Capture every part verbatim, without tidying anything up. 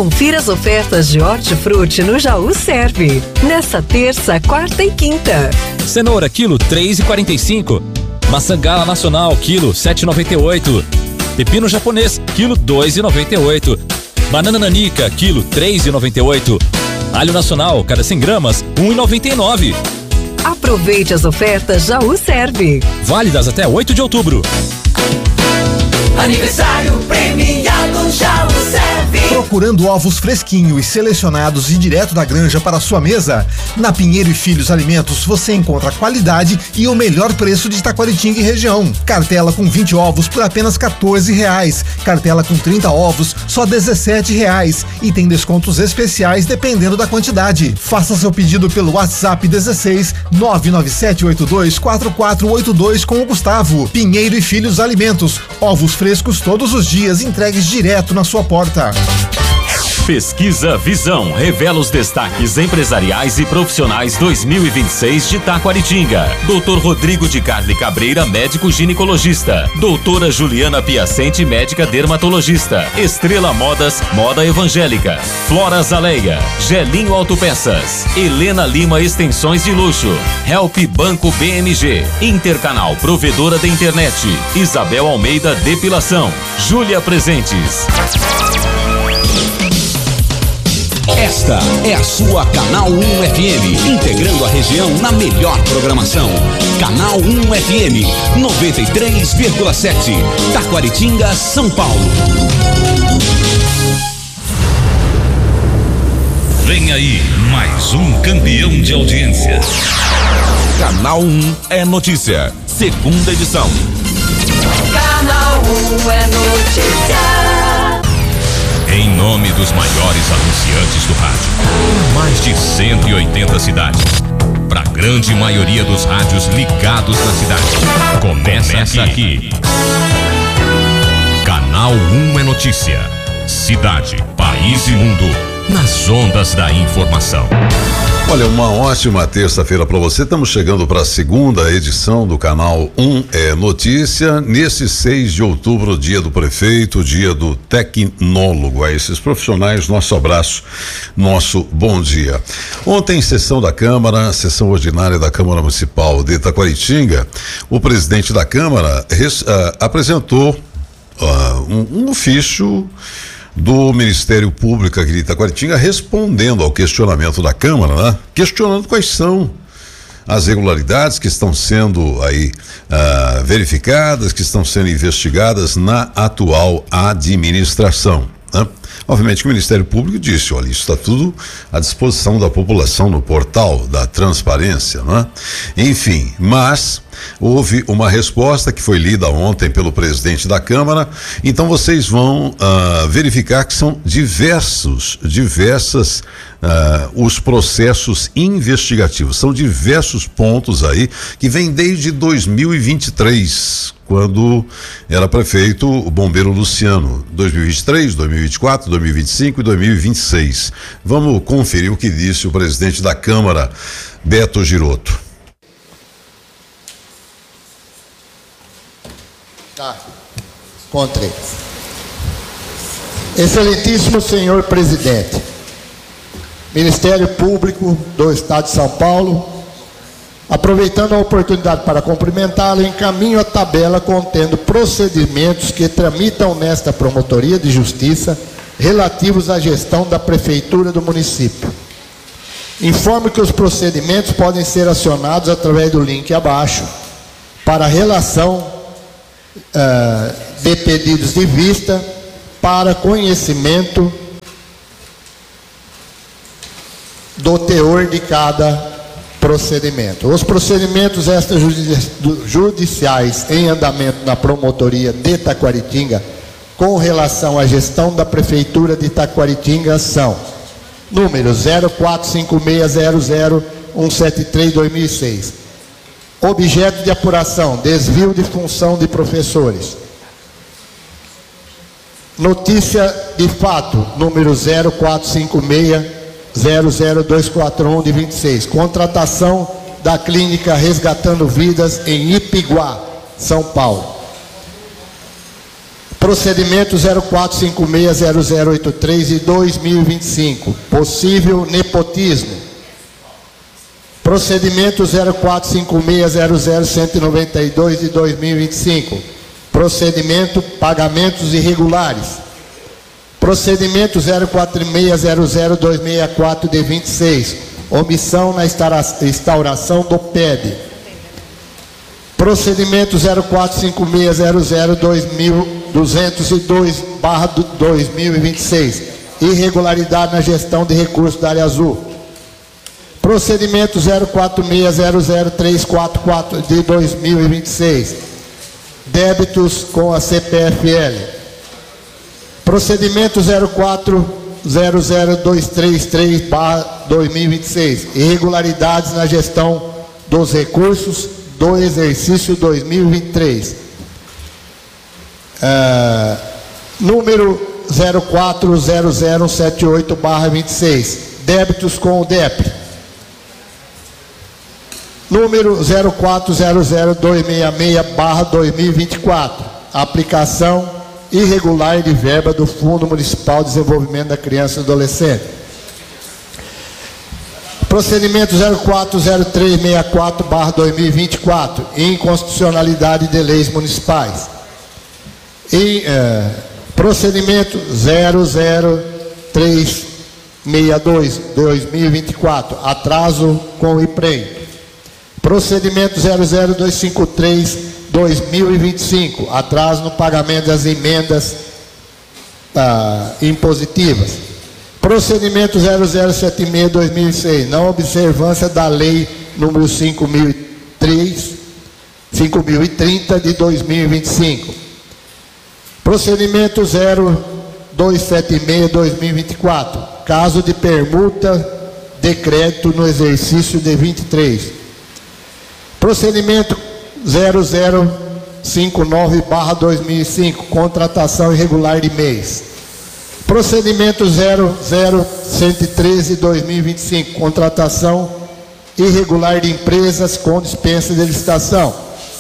Confira as ofertas de hortifruti no Jaú Serve. Nessa terça, quarta e quinta. Cenoura, quilo três e quarenta e cinco. Maçã Gala Nacional, quilo sete e noventa e oito. Pepino japonês, quilo dois e noventa e oito. Banana nanica, quilo três e noventa e oito. Alho nacional, cada cem gramas, um e noventa e nove. Aproveite as ofertas Jaú Serve. Válidas até oito de outubro. Aniversário premiado Jaú Serve. Procurando ovos fresquinhos e selecionados e direto da granja para a sua mesa? Na Pinheiro e Filhos Alimentos você encontra qualidade e o melhor preço de Taquaritinga e região. Cartela com vinte ovos por apenas quatorze reais. Cartela com trinta ovos, só dezessete reais. E tem descontos especiais dependendo da quantidade. Faça seu pedido pelo WhatsApp dezesseis nove nove sete oito dois quatro quatro oito dois com o Gustavo. Pinheiro e Filhos Alimentos. Ovos frescos todos os dias, entregues direto na sua porta. Pesquisa Visão revela os destaques empresariais e profissionais dois mil e vinte e seis de Taquaritinga. doutor Rodrigo de Carli Cabreira, médico ginecologista. Doutora Juliana Piacente, médica dermatologista. Estrela Modas, moda evangélica. Flora Zaleia, Gelinho Autopeças. Helena Lima, extensões de luxo. Help Banco B M G. Intercanal, provedora da internet. Isabel Almeida, depilação. Júlia Presentes. Esta é a sua Canal um F M, integrando a região na melhor programação. Canal um F M, noventa e três vírgula sete, Taquaritinga, São Paulo. Vem aí mais um campeão de audiência. Canal um é notícia, segunda edição. Canal um é notícia. Em nome dos maiores anunciantes do rádio, mais de cento e oitenta cidades, para a grande maioria dos rádios ligados na cidade. Começa, Começa aqui. aqui. Canal um é notícia. Cidade, país e mundo, nas ondas da informação. Olha, uma ótima terça-feira para você. Estamos chegando para a segunda edição do Canal um é Notícia. Nesse seis de outubro, dia do prefeito, dia do tecnólogo. A esses profissionais, nosso abraço, nosso bom dia. Ontem, sessão da Câmara, sessão ordinária da Câmara Municipal de Taquaritinga, o presidente da Câmara res, uh, apresentou uh, um, um ofício do Ministério Público aqui de Taquaritinga respondendo ao questionamento da Câmara, né? Questionando quais são as irregularidades que estão sendo aí ah, verificadas, que estão sendo investigadas na atual administração, né? Obviamente que o Ministério Público disse, olha, isso está tudo à disposição da população no portal da transparência, né? Enfim, mas houve uma resposta que foi lida ontem pelo presidente da Câmara, então vocês vão uh, verificar que são diversos, diversas uh, os processos investigativos, são diversos pontos aí que vêm desde dois mil e vinte e três, quando era prefeito o bombeiro Luciano, dois mil e vinte e três, dois mil e vinte e quatro, dois mil e vinte e cinco e dois mil e vinte e seis. Vamos conferir o que disse o presidente da Câmara, Beto Girotto. Tá, encontrei. Excelentíssimo senhor presidente, Ministério Público do Estado de São Paulo, aproveitando a oportunidade para cumprimentá-lo, encaminho a tabela contendo procedimentos que tramitam nesta Promotoria de Justiça relativos à gestão da Prefeitura do município. Informo que os procedimentos podem ser acionados através do link abaixo para relação Uh, de pedidos de vista para conhecimento do teor de cada procedimento. Os procedimentos extrajudiciais em andamento na Promotoria de Taquaritinga com relação à gestão da Prefeitura de Taquaritinga são número zero quatro cinco seis zero zero um sete três dois mil e seis. Objeto de apuração, desvio de função de professores. Notícia de fato, número zero quatro cinco seis zero zero dois quatro um de vinte e seis. Contratação da clínica Resgatando Vidas em Ipiguá, São Paulo. Procedimento zero quatro cinco seis zero zero oito três de dois mil e vinte e cinco, possível nepotismo. Procedimento zero quatro cinco seis zero zero um nove dois de dois mil e vinte e cinco, procedimento pagamentos irregulares. Procedimento zero quatro seis zero zero dois seis quatro de vinte e seis, omissão na instauração do P E D. Procedimento zero quatro cinco seis zero zero dois duzentos e dois barra dois mil e vinte e seis, irregularidade na gestão de recursos da área azul. Procedimento zero quatro seis zero zero três quatro quatro de dois mil e vinte e seis, débitos com a C P F L. Procedimento zero quatro zero zero dois três três barra dois mil e vinte e seis, irregularidades na gestão dos recursos do exercício dois mil e vinte e três. Uh, número zero quatro zero zero sete oito barra vinte e seis, débitos com o D E P. Número zero quatro zero zero dois seis seis barra dois mil e vinte e quatro, aplicação irregular de verba do Fundo Municipal de Desenvolvimento da Criança e do Adolescente. Procedimento zero quatro zero três seis quatro barra dois mil e vinte e quatro, inconstitucionalidade de leis municipais. E eh, procedimento zero zero três seis dois dois mil e vinte e quatro, atraso com o IPREM. Procedimento zero zero dois cinco três dois mil e vinte e cinco, atraso no pagamento das emendas ah, impositivas. Procedimento zero zero sete seis dois mil e seis, não observância da lei número cinco mil e três, cinco mil e trinta de dois mil e vinte e cinco. Procedimento zero dois sete seis dois mil e vinte e quatro, caso de permuta de crédito no exercício de vinte e três. Procedimento zero zero cinco nove barra dois mil e cinco, contratação irregular de mês. Procedimento zero zero cento e treze dois mil e vinte e cinco, contratação irregular de empresas com dispensa de licitação.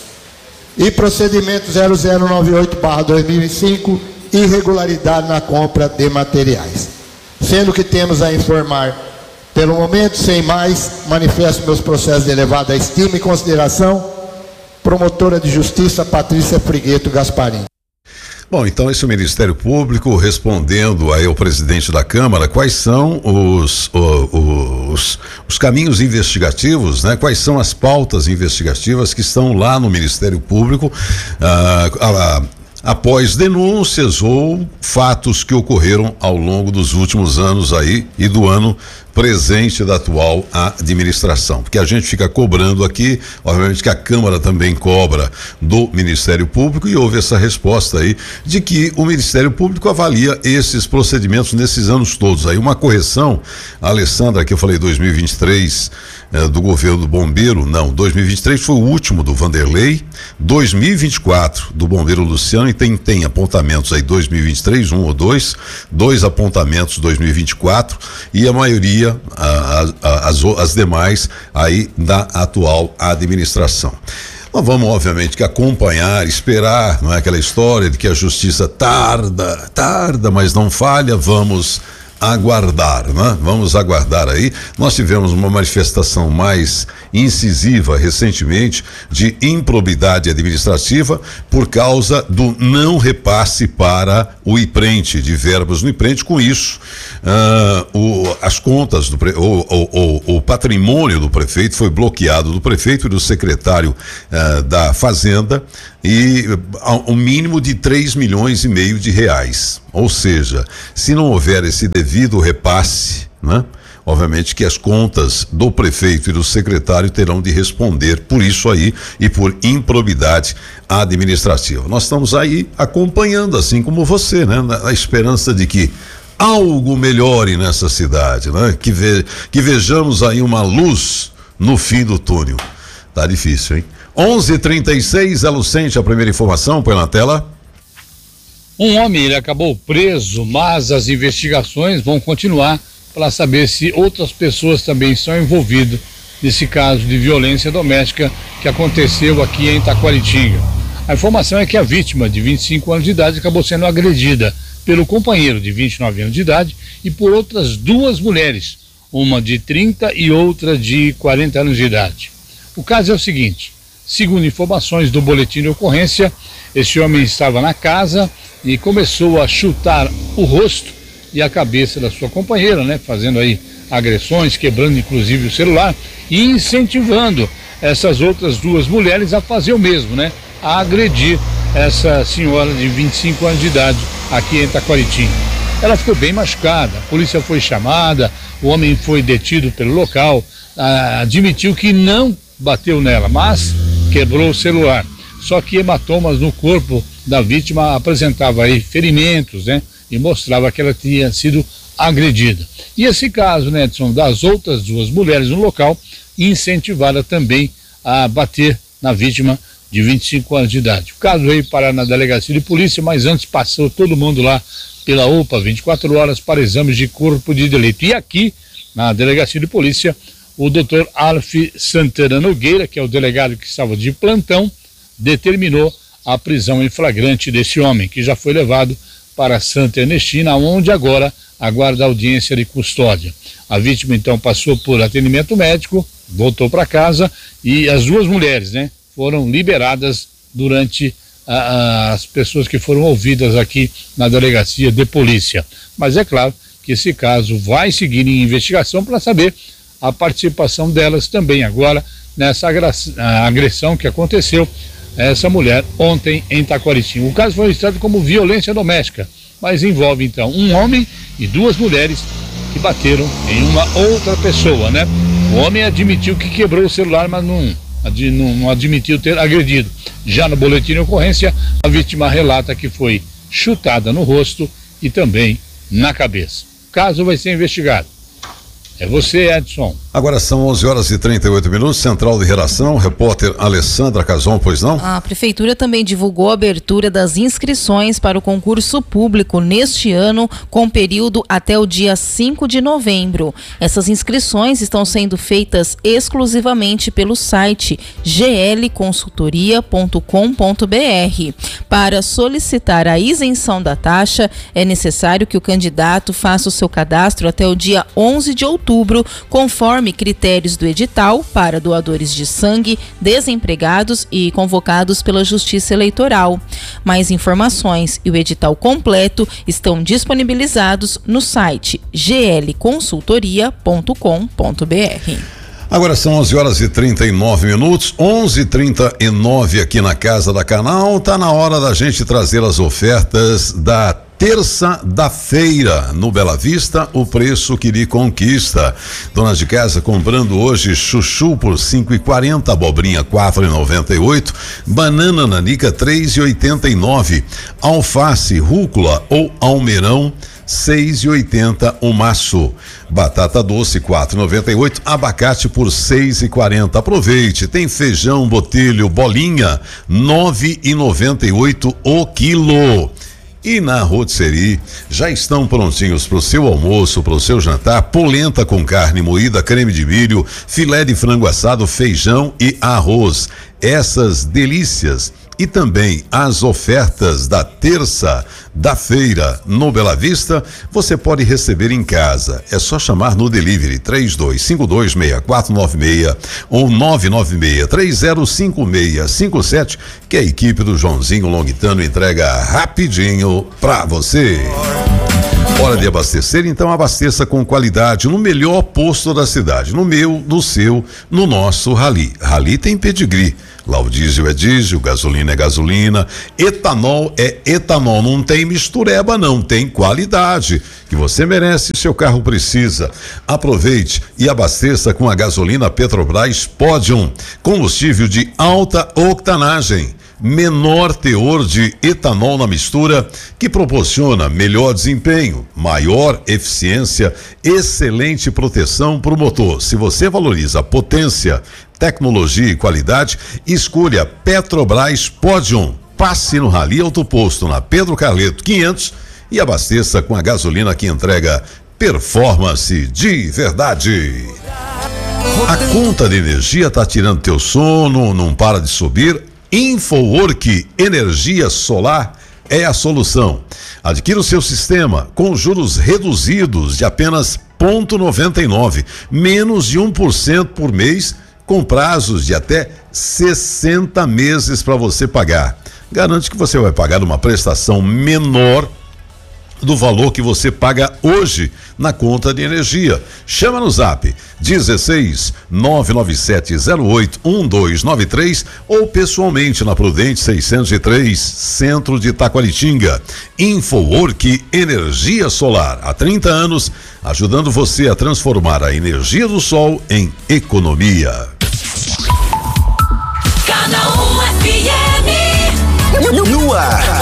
E procedimento zero zero nove oito barra dois mil e cinco, irregularidade na compra de materiais. Sendo que temos a informar, pelo momento, sem mais, manifesto meus processos de elevada estima e consideração. Promotora de Justiça, Patrícia Frigueto Gasparim. Bom, então esse é o Ministério Público respondendo aí ao presidente da Câmara quais são os, os, os, os caminhos investigativos, né? Quais são as pautas investigativas que estão lá no Ministério Público ah, ah, após denúncias ou fatos que ocorreram ao longo dos últimos anos aí e do ano presente da atual administração, porque a gente fica cobrando aqui, obviamente que a Câmara também cobra do Ministério Público, e houve essa resposta aí de que o Ministério Público avalia esses procedimentos nesses anos todos. Aí uma correção, a Alessandra, que eu falei dois mil e vinte e três eh, do governo do Bombeiro, não, dois mil e vinte e três foi o último do Vanderlei, dois mil e vinte e quatro do Bombeiro Luciano, e tem, tem apontamentos aí dois mil e vinte e três, um ou dois, dois apontamentos dois mil e vinte e quatro, e a maioria A, a, as, as demais aí da atual administração. Nós vamos, obviamente, que acompanhar, esperar, não é aquela história de que a justiça tarda, tarda, mas não falha. Vamos aguardar, né? Vamos aguardar aí. Nós tivemos uma manifestação mais incisiva recentemente de improbidade administrativa por causa do não repasse para o IPRENTE, de verbas no IPRENTE. Com isso, uh, o, as contas do pre, o, o, o, o patrimônio do prefeito foi bloqueado, do prefeito e do secretário uh, da Fazenda, e um mínimo de três milhões e meio de reais. Ou seja, se não houver esse devido repasse, né? Obviamente que as contas do prefeito e do secretário terão de responder por isso aí e por improbidade administrativa. Nós estamos aí acompanhando, assim como você, né? Na, na esperança de que algo melhore nessa cidade, né? Que, ve, que vejamos aí uma luz no fim do túnel. Tá difícil, hein? onze e trinta e seis, Zé Lucente, a primeira informação, põe na tela. Um homem, ele acabou preso, mas as investigações vão continuar para saber se outras pessoas também estão envolvidas nesse caso de violência doméstica que aconteceu aqui em Taquaritinga. A informação é que a vítima, de vinte e cinco anos de idade, acabou sendo agredida pelo companheiro, de vinte e nove anos de idade, e por outras duas mulheres, uma de trinta e outra de quarenta anos de idade. O caso é o seguinte: segundo informações do boletim de ocorrência, esse homem estava na casa e começou a chutar o rosto e a cabeça da sua companheira, né? Fazendo aí agressões, quebrando inclusive o celular e incentivando essas outras duas mulheres a fazer o mesmo, né? A agredir essa senhora de vinte e cinco anos de idade aqui em Taquaritinga. Ela ficou bem machucada, a polícia foi chamada, o homem foi detido pelo local, ah, admitiu que não bateu nela, mas quebrou o celular. Só que hematomas no corpo da vítima apresentava aí ferimentos, né? E mostrava que ela tinha sido agredida. E esse caso, né, Edson, das outras duas mulheres no local, incentivada também a bater na vítima de vinte e cinco anos de idade. O caso veio parar na delegacia de polícia, mas antes passou todo mundo lá pela O P A vinte e quatro horas para exames de corpo de delito. E aqui, na delegacia de polícia, o doutor Alf Santana Nogueira, que é o delegado que estava de plantão, determinou a prisão em flagrante desse homem, que já foi levado para Santa Ernestina, onde agora aguarda audiência de custódia. A vítima então passou por atendimento médico, voltou para casa e as duas mulheres, né, foram liberadas durante a, a, as pessoas que foram ouvidas aqui na delegacia de polícia. Mas é claro que esse caso vai seguir em investigação para saber a participação delas também agora nessa agressão que aconteceu essa mulher ontem em Taquaritinga. O caso foi registrado como violência doméstica, mas envolve então um homem e duas mulheres que bateram em uma outra pessoa, né? O homem admitiu que quebrou o celular, mas não, não, não admitiu ter agredido. Já no boletim de ocorrência, a vítima relata que foi chutada no rosto e também na cabeça. O caso vai ser investigado. É você, Edson. Agora são onze horas e trinta e oito minutos, central de redação, repórter Alessandra Cason, pois não? A prefeitura também divulgou a abertura das inscrições para o concurso público neste ano, com período até o dia cinco de novembro. Essas inscrições estão sendo feitas exclusivamente pelo site g l consultoria ponto com ponto b r. Para solicitar a isenção da taxa, é necessário que o candidato faça o seu cadastro até o dia onze de outubro. Outubro, conforme critérios do edital para doadores de sangue, desempregados e convocados pela Justiça Eleitoral. Mais informações e o edital completo estão disponibilizados no site g l consultoria ponto com ponto b r. Agora são onze horas e trinta e nove minutos, onze e trinta e nove aqui na Casa da Canal. Tá na hora da gente trazer as ofertas da terça da feira no Bela Vista, o preço que lhe conquista. Dona de casa comprando hoje chuchu por cinco e quarenta, abobrinha quatro e noventa e oito, banana nanica três e oitenta e nove, alface, rúcula ou almeirão seis e oitenta o maço, batata doce quatro e noventa e oito, abacate por seis e quarenta. Aproveite, tem feijão botelho bolinha nove e noventa e oito o quilo. E na rotisserie já estão prontinhos para o seu almoço, para o seu jantar, polenta com carne moída, creme de milho, filé de frango assado, feijão e arroz. Essas delícias e também as ofertas da terça da feira no Bela Vista, você pode receber em casa. É só chamar no delivery três dois cinco dois seis quatro nove seis ou nove nove seis três zero cinco seis cinco sete, que a equipe do Joãozinho Longuitano entrega rapidinho pra você. Hora de abastecer, então abasteça com qualidade no melhor posto da cidade, no meu, no seu, no nosso Rally. Rally tem pedigree. Lá o diesel é diesel, gasolina é gasolina, etanol é etanol, não tem mistureba não, tem qualidade que você merece e seu carro precisa. Aproveite e abasteça com a gasolina Petrobras Podium, combustível de alta octanagem, menor teor de etanol na mistura, que proporciona melhor desempenho, maior eficiência, excelente proteção para o motor. Se você valoriza potência, tecnologia e qualidade, escolha Petrobras Podium. Passe no Rally Autoposto, na Pedro Carleto quinhentos, e abasteça com a gasolina que entrega performance de verdade. A conta de energia tá tirando teu sono, não para de subir? InfoWork Energia Solar é a solução. Adquira o seu sistema com juros reduzidos de apenas zero vírgula noventa e nove, menos de um por cento por mês, com prazos de até sessenta meses para você pagar. Garante que você vai pagar uma prestação menor do valor que você paga hoje na conta de energia. Chama no zap dezesseis nove nove sete zero oito um dois nove três ou pessoalmente na Prudente seiscentos e três, centro de Taquaritinga. InfoWork Energia Solar, há trinta anos, ajudando você a transformar a energia do sol em economia. Canal um F M. No ar.